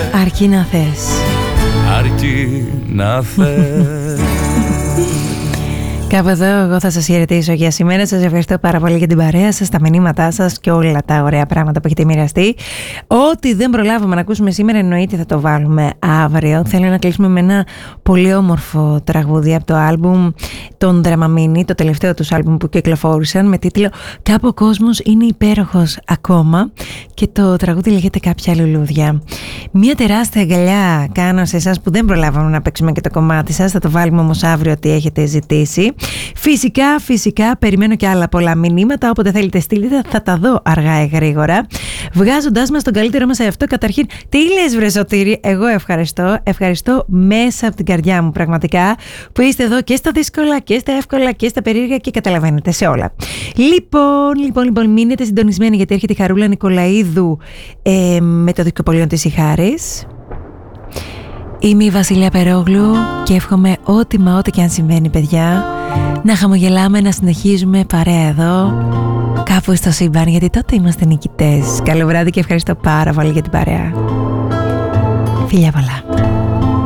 Αρκεί να θες. Αρκεί να θες. Κάπου εδώ εγώ θα σας χαιρετήσω για σήμερα. Σας ευχαριστώ πάρα πολύ για την παρέα σας, τα μηνύματά σας και όλα τα ωραία πράγματα που έχετε μοιραστεί. Ό,τι δεν προλάβαμε να ακούσουμε σήμερα εννοείται θα το βάλουμε αύριο. Θέλω να κλείσουμε με ένα πολύ όμορφο τραγούδι από το άλμπουμ των Dramamine, το τελευταίο τους άλμπουμ που κυκλοφόρησαν, με τίτλο «Κάπου ο κόσμος είναι υπέροχος ακόμα» και το τραγούδι λέγεται «Κάποια λουλούδια». Μια τεράστια αγκαλιά κάνω σε εσάς που δεν προλάβαμε να παίξουμε και το κομμάτι σας. Θα το βάλουμε όμως αύριο ό,τι έχετε ζητήσει. Φυσικά περιμένω και άλλα πολλά μηνύματα. Όποτε θέλετε στείλτε, θα τα δω αργά ή γρήγορα. Βγάζοντάς μας τον καλύτερό μας αυτό, καταρχήν, τι λες βρε Σωτήρη? Εγώ ευχαριστώ μέσα από την καρδιά μου πραγματικά που είστε εδώ και στα δύσκολα και στα εύκολα και στα περίεργα και καταλαβαίνετε σε όλα. Λοιπόν, μείνετε συντονισμένοι γιατί έρχεται η Χαρούλα Νικολαίδου με το Δικοπολίον της Ιχάρης. Είμαι η Βασιλεία Περόγλου και εύχομαι ό,τι και αν συμβαίνει, παιδιά, να χαμογελάμε, να συνεχίζουμε παρέα εδώ κάπου στο σύμπαν, γιατί τότε είμαστε νικητές. Καλό βράδυ και ευχαριστώ πάρα πολύ για την παρέα. Φιλιά πολλά.